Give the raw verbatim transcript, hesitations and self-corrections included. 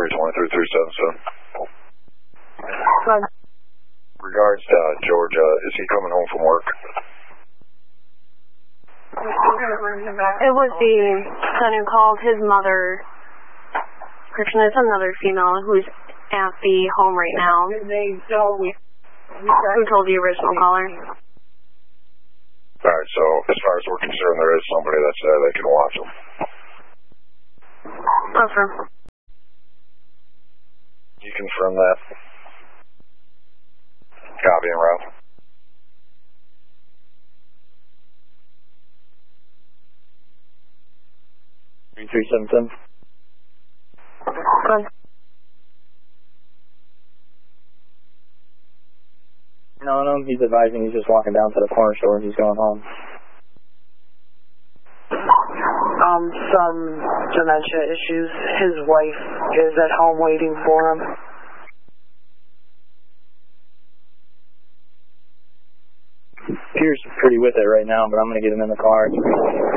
three twenty-three, three seventy-seven. Good. Regards to uh, Georgia, is he coming home from work? It was the son who called his mother. Christian, it's another female who's at the home right now. Who told the original caller? Alright, so as far as we're concerned, there is somebody that's there that can watch him. Confirm. You confirm that? Copy and route. three three seven seven. Good. No, no, he's advising he's just walking down to the corner store and he's going home. Um, some dementia issues. His wife is at home waiting for him. Pierce is pretty with it right now, but I'm going to get him in the car.